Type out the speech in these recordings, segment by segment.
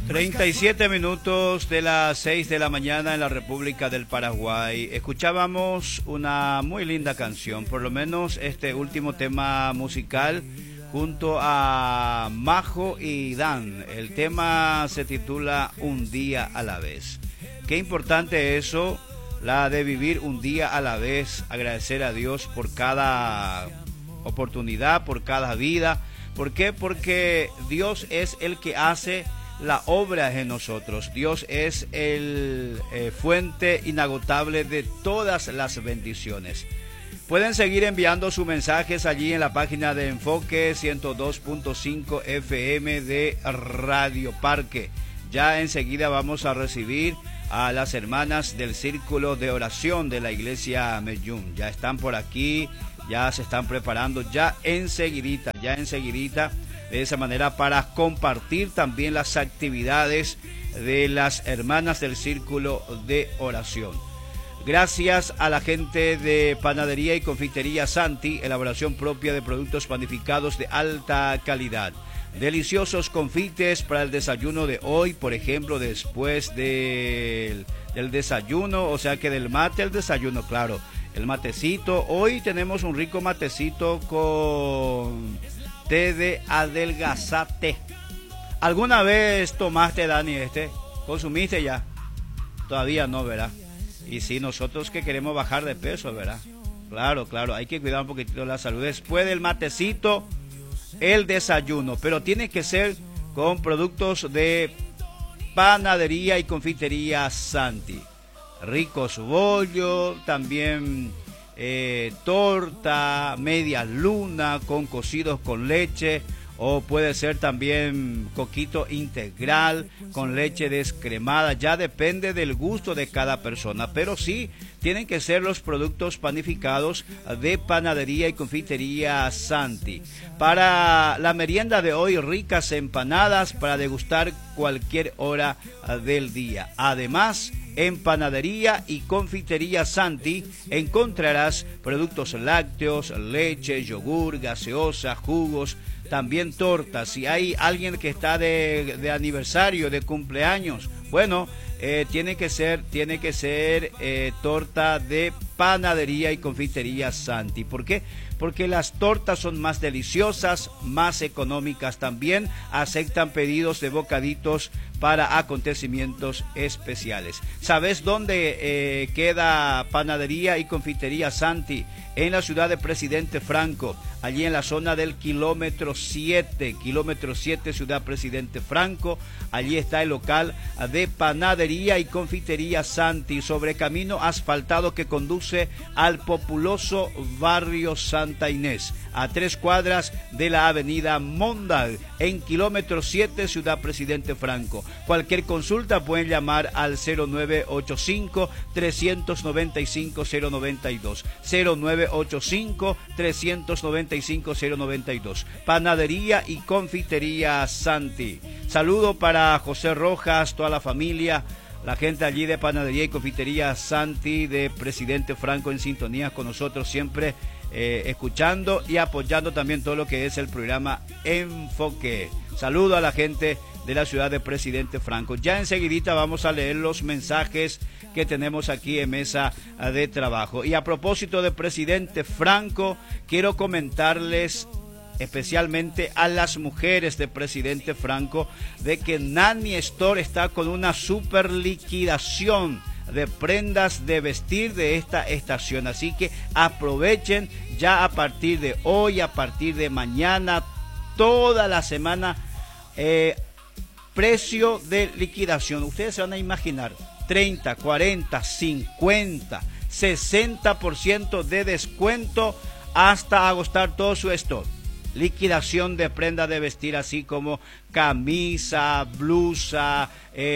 37 minutos de las 6 de la mañana en la República del Paraguay. Escuchábamos una muy linda canción, por lo menos este último tema musical junto a Majo y Dan. El tema se titula Un día a la vez. Qué importante eso, la de vivir un día a la vez, agradecer a Dios por cada oportunidad, por cada vida. ¿Por qué? Porque Dios es el que hace la obra en nosotros. Dios es el fuente inagotable de todas las bendiciones. Pueden seguir enviando sus mensajes allí en la página de Enfoque 102.5 FM de Radio Parque. Ya enseguida vamos a recibir a las hermanas del Círculo de Oración de la Iglesia Medellín. Ya están por aquí, ya se están preparando, ya enseguidita, de esa manera para compartir también las actividades de las hermanas del Círculo de Oración. Gracias a la gente de Panadería y Confitería Santi, elaboración propia de productos panificados de alta calidad. Deliciosos confites para el desayuno de hoy, por ejemplo, después del desayuno, o sea que del mate el desayuno, claro, el matecito. Hoy tenemos un rico matecito con té de adelgazate. ¿Alguna vez tomaste, Dani, consumiste ya? Todavía no, ¿verdad? Y sí, nosotros que queremos bajar de peso, ¿verdad? Claro, hay que cuidar un poquitito la salud. Después del matecito, el desayuno, pero tiene que ser con productos de Panadería y Confitería Santi. Ricos bollos, también torta, media luna con cocidos con leche, o puede ser también coquito integral con leche descremada. Ya depende del gusto de cada persona, pero sí tienen que ser los productos panificados de Panadería y Confitería Santi. Para la merienda de hoy, ricas empanadas para degustar cualquier hora del día. Además, en Panadería y Confitería Santi encontrarás productos lácteos, leche, yogur, gaseosa, jugos, también tortas. Si hay alguien que está de aniversario, de cumpleaños, bueno, tiene que ser torta de Panadería y Confitería Santi. ¿Por qué? Porque las tortas son más deliciosas, más económicas también. Aceptan pedidos de bocaditos para acontecimientos especiales. ¿Sabes dónde queda Panadería y Confitería Santi? En la ciudad de Presidente Franco, allí en la zona del kilómetro 7, ciudad Presidente Franco. Allí está el local de Panadería y Confitería Santi, sobre camino asfaltado que conduce al populoso barrio Santa Inés, a 3 cuadras de la avenida Mondal, en kilómetro 7, ciudad Presidente Franco. Cualquier consulta pueden llamar al 0985-395-092, 0985-395-092. Panadería y Confitería Santi. Saludo para José Rojas, toda la familia, la gente allí de Panadería y Confitería Santi de Presidente Franco, en sintonía con nosotros siempre, escuchando y apoyando también todo lo que es el programa Enfoque. Saludo a la gente de la ciudad de Presidente Franco. Ya enseguidita vamos a leer los mensajes que tenemos aquí en mesa de trabajo. Y a propósito de Presidente Franco, quiero comentarles especialmente a las mujeres de Presidente Franco de que Nani Store está con una super liquidación de prendas de vestir de esta estación. Así que aprovechen ya a partir de hoy, a partir de mañana, toda la semana, precio de liquidación. Ustedes se van a imaginar 30, 40, 50, 60% de descuento hasta agotar todo su stock. Liquidación de prenda de vestir, así como camisa, blusa,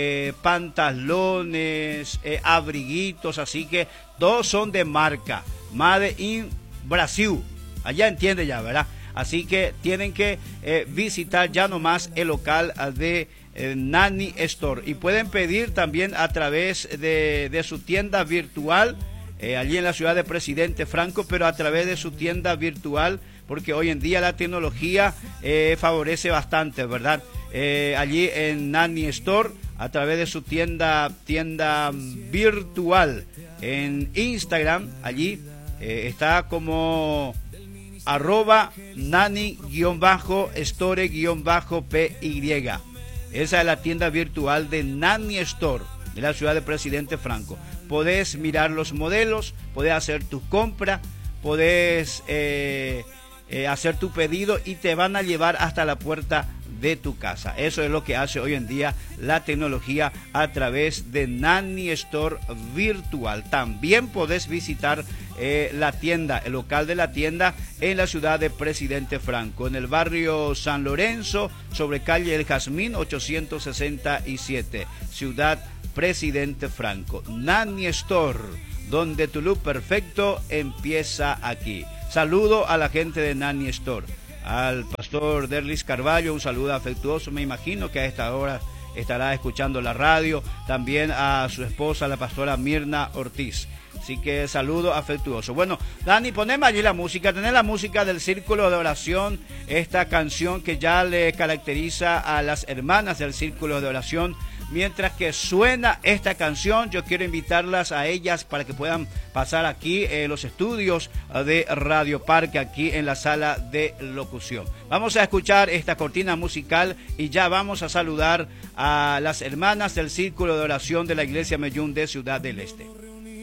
pantalones, abriguitos, así que todos son de marca, Made in Brasil, allá entiende ya, ¿verdad? Así que tienen que visitar ya nomás el local de Nani Store, y pueden pedir también a través de su tienda virtual, allí en la ciudad de Presidente Franco, pero a través de su tienda virtual, porque hoy en día la tecnología favorece bastante, ¿verdad? allí en Nani Store a través de su tienda virtual en Instagram. Allí está como @nani_store_py. Esa es la tienda virtual de Nani Store de la ciudad de Presidente Franco. Podés mirar los modelos, podés hacer tu compra, podés hacer tu pedido y te van a llevar hasta la puerta de tu casa. Eso es lo que hace hoy en día la tecnología a través de Nani Store virtual. También podés visitar la tienda, el local de la tienda en la ciudad de Presidente Franco, en el barrio San Lorenzo, sobre calle El Jazmín 867, ciudad Presidente Franco. Nani Store, donde tu look perfecto empieza aquí. Saludo a la gente de Nani Store. Al pastor Derlis Carballo, un saludo afectuoso, me imagino que a esta hora estará escuchando la radio, también a su esposa, la pastora Mirna Ortiz. Así que saludo afectuoso. Bueno, Dani, poneme allí la música, tenés la música del Círculo de Oración, esta canción que ya le caracteriza a las hermanas del Círculo de Oración. Mientras que suena esta canción, yo quiero invitarlas a ellas para que puedan pasar aquí en los estudios de Radio Parque, aquí en la sala de locución. Vamos a escuchar esta cortina musical y ya vamos a saludar a las hermanas del Círculo de Oración de la Iglesia Meyún de Ciudad del Este.